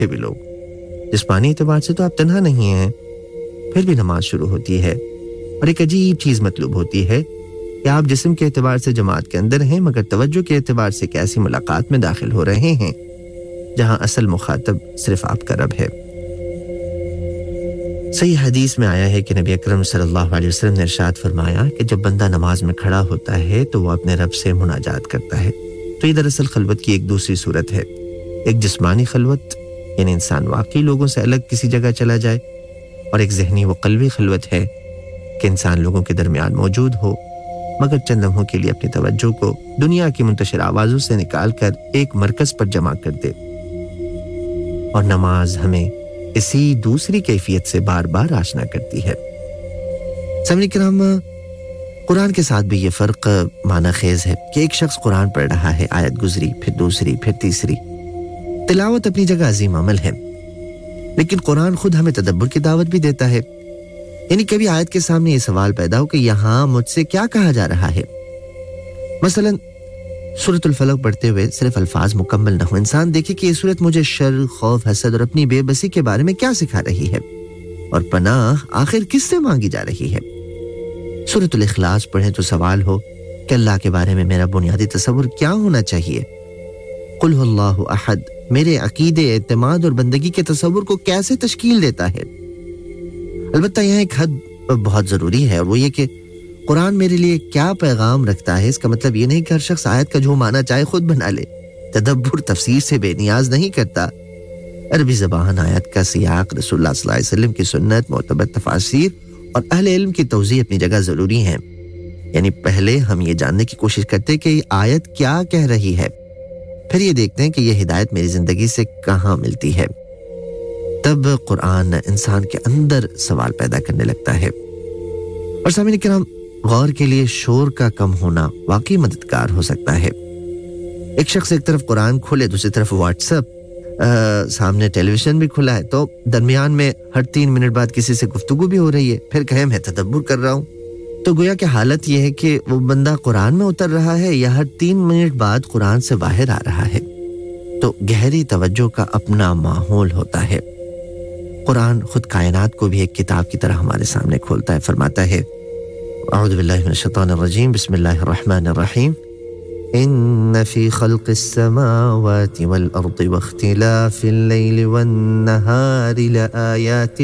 کے بھی لوگ. جسمانی اعتبار سے تو آپ تنہا نہیں ہیں, پھر بھی نماز شروع ہوتی ہے اور ایک عجیب چیز مطلوب ہوتی ہے کہ آپ جسم کے اعتبار سے جماعت کے اندر ہیں مگر توجہ کے اعتبار سے ایک ایسی ملاقات میں داخل ہو رہے ہیں جہاں اصل مخاطب صرف آپ کا رب ہے. صحیح حدیث میں آیا ہے کہ نبی اکرم صلی اللہ علیہ وسلم نے ارشاد فرمایا کہ جب بندہ نماز میں کھڑا ہوتا ہے تو وہ اپنے رب سے مناجات کرتا ہے. تو یہ دراصل خلوت کی ایک دوسری صورت ہے. ایک جسمانی خلوت یعنی انسان واقعی لوگوں سے الگ کسی جگہ چلا جائے, اور ایک ذہنی و قلبی خلوت ہے کہ انسان لوگوں کے درمیان موجود ہو مگر چند لمحوں کے لیے اپنی توجہ کو دنیا کی منتشر آوازوں سے نکال کر ایک مرکز پر جمع کر دے. اور نماز ہمیں اسی دوسری کیفیت سے بار بار آشنا کرتی ہے. سامعین کرام, قرآن کے ساتھ بھی یہ فرق معنی خیز ہے کہ ایک شخص قرآن پڑھ رہا ہے, آیت گزری, پھر دوسری, پھر تیسری. تلاوت اپنی جگہ عظیم عمل ہے, لیکن قرآن خود ہمیں تدبر کی دعوت بھی دیتا ہے. یعنی کبھی آیت کے سامنے یہ سوال پیدا ہو کہ یہاں مجھ سے کیا کہا جا رہا ہے. مثلا سورۃ الفلق پڑھتے ہوئے صرف الفاظ مکمل نہ ہو, انسان دیکھے کہ یہ سورت مجھے شر, خوف, حسد اور اپنی بے بسی کے بارے میں کیا سکھا رہی ہے, اور پناہ آخر کس سے مانگی جا رہی ہے. سورۃ الاخلاص پڑھیں تو سوال ہو کہ اللہ کے بارے میں میرا بنیادی تصور کیا ہونا چاہیے. قل هو اللہ احد میرے عقیدے, اعتماد اور بندگی کے تصور کو کیسے تشکیل دیتا ہے. البتہ یہاں ایک حد بہت ضروری ہے, اور وہ یہ کہ قرآن میرے لیے کیا پیغام رکھتا ہے. اس کا مطلب یہ نہیں کہ ہر شخص آیت کا جو معنی چاہے خود بنا لے. تدبر تفسیر سے بے نیاز نہیں کرتا. عربی زبان, آیت کا سیاق, رسول اللہ صلی اللہ علیہ وسلم کی سنت, معتبر تفاسیر اور اہل علم کی توضیح اپنی جگہ ضروری ہیں. یعنی پہلے ہم یہ جاننے کی کوشش کرتے کہ یہ آیت کیا کہہ رہی ہے, پھر یہ دیکھتے ہیں کہ یہ ہدایت میری زندگی سے کہاں ملتی ہے. تب قرآن انسان کے اندر سوال پیدا کرنے لگتا ہے. اور سامعین کرام, غور کے لیے شور کا کم ہونا واقعی مددگار ہو سکتا ہے. ایک شخص ایک طرف قرآن کھولے, دوسری طرف واٹس ایپ, سامنے ٹیلی ویژن بھی کھلا ہے, تو درمیان میں ہر 3 منٹ بعد کسی سے گفتگو بھی ہو رہی ہے, پھر کہے میں تدبر کر رہا ہوں. تو گویا کہ حالت یہ ہے کہ وہ بندہ قرآن میں اتر رہا ہے یا ہر 3 منٹ بعد قرآن سے باہر آ رہا ہے. تو گہری توجہ کا اپنا ماحول ہوتا ہے. قرآن خود کائنات کو بھی ایک کتاب کی طرح ہمارے سامنے کھولتا ہے. فرماتا ہے اعوذ باللہ من الشیطان الرجیم, بسم اللہ الرحمن الرحیم, ان فی خلق السماوات والارض واختلاف اللیل والنہار لآیات